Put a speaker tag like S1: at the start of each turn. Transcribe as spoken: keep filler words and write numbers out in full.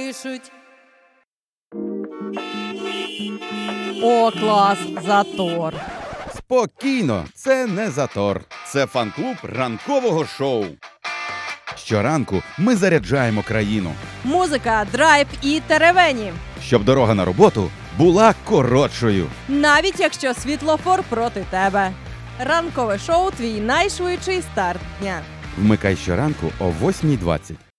S1: пишуть. О, клас, затор.
S2: Спокійно, це не затор. Це фан-клуб ранкового шоу. Щоранку ми заряджаємо країну,
S1: Музика, драйв і теревені.
S2: щоб дорога на роботу була коротшою.
S1: Навіть якщо світлофор проти тебе. Ранкове шоу – твій найшвидший старт дня.
S2: Вмикай щоранку о восьмій двадцять.